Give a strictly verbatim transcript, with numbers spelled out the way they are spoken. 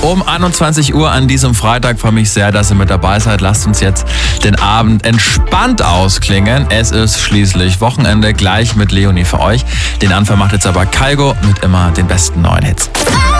um einundzwanzig Uhr an diesem Freitag. Freue mich sehr, dass ihr mit dabei seid. Lasst uns jetzt den Abend entspannt ausklingen. Es ist schließlich Wochenende, gleich mit Leonie für euch. Den Anfang macht jetzt aber Kygo mit immer den besten neuen Hits.